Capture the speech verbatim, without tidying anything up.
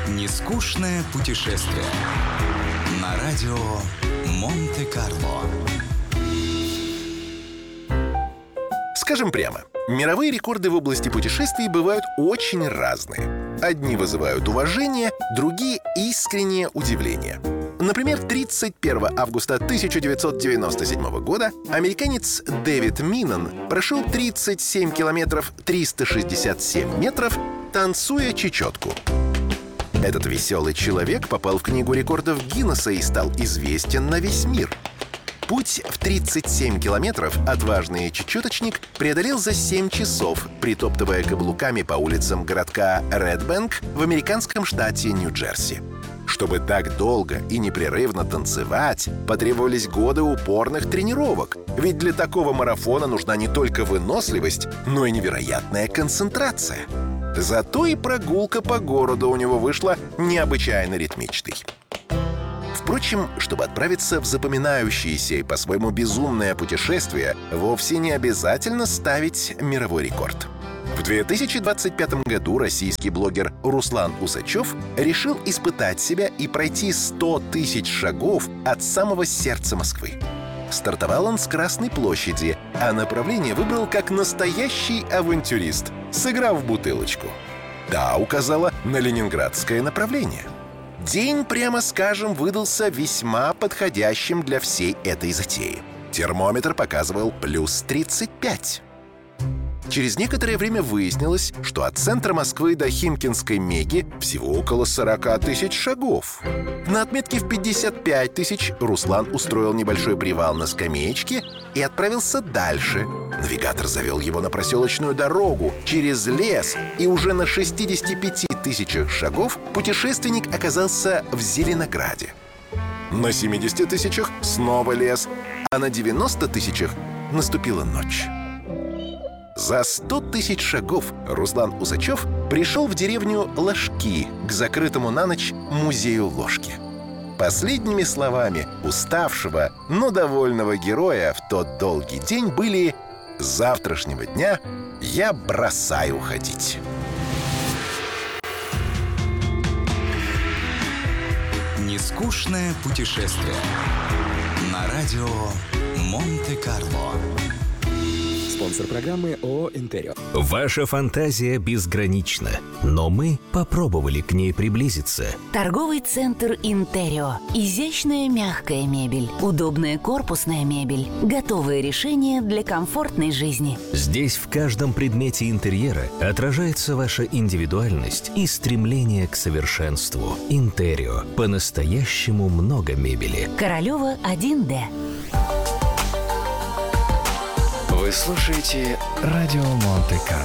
Нескучное путешествие на радио Монте-Карло. Скажем прямо, мировые рекорды в области путешествий бывают очень разные. Одни вызывают уважение, другие — искреннее удивление. Например, тридцать первого августа тысяча девятьсот девяносто седьмого года американец Дэвид Миннан прошел тридцать семь километров триста шестьдесят семь метров, танцуя чечетку. Этот веселый человек попал в Книгу рекордов Гиннесса и стал известен на весь мир. Путь в тридцать семь километров отважный чечеточник преодолел за семь часов, притоптывая каблуками по улицам городка Ред-Бэнк в американском штате Нью-Джерси. Чтобы так долго и непрерывно танцевать, потребовались годы упорных тренировок. Ведь для такого марафона нужна не только выносливость, но и невероятная концентрация. Зато и прогулка по городу у него вышла необычайно ритмичной. Впрочем, чтобы отправиться в запоминающееся и по-своему безумное путешествие, вовсе не обязательно ставить мировой рекорд. В две тысячи двадцать пятом году российский блогер Руслан Усачев решил испытать себя и пройти сто тысяч шагов от самого сердца Москвы. Стартовал он с Красной площади, а направление выбрал как настоящий авантюрист, сыграв в бутылочку. Та указала на ленинградское направление. День, прямо скажем, выдался весьма подходящим для всей этой затеи. Термометр показывал плюс тридцать пять. Через некоторое время выяснилось, что от центра Москвы до Химкинской Меги всего около сорок тысяч шагов. На отметке в пятьдесят пять тысяч Руслан устроил небольшой привал на скамеечке и отправился дальше. Навигатор завел его на проселочную дорогу, через лес, и уже на шестидесяти пяти тысячах шагов путешественник оказался в Зеленограде. На семидесяти тысячах снова лес, а на девяноста тысячах наступила ночь. За сто тысяч шагов Руслан Усачев пришел в деревню Ложки к закрытому на ночь музею ложки. Последними словами уставшего, но довольного героя в тот долгий день были: «С завтрашнего дня я бросаю ходить». Нескучное путешествие на радио Монте-Карло. Спонсор программы ООО «Интерио». Ваша фантазия безгранична, но мы попробовали к ней приблизиться. Торговый центр «Интерио». Изящная мягкая мебель, удобная корпусная мебель, готовые решения для комфортной жизни. Здесь в каждом предмете интерьера отражается ваша индивидуальность и стремление к совершенству. «Интерио». По-настоящему много мебели. Королева, один Д. Вы слушаете радио Монте-Карло.